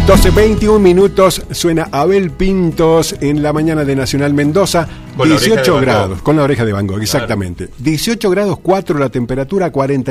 12:21 minutos, suena Abel Pintos en la mañana de Nacional Mendoza. Con 18 grados, con la oreja de Van Gogh, exactamente. Claro. 18 grados 4 la temperatura, 40